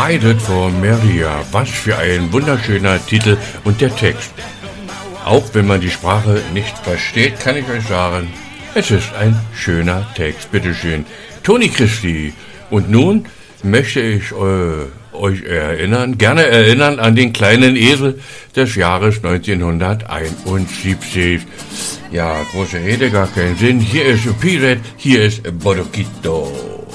Hide It for Maria. Was für ein wunderschöner Titel und der Text. Auch wenn man die Sprache nicht versteht, kann ich euch sagen, es ist ein schöner Text. Bitteschön. Toni Christie. Und nun möchte ich euch gerne erinnern an den kleinen Esel des Jahres 1971. Ja, große Rede, gar keinen Sinn. Hier ist Pirate, hier ist Bodoquito.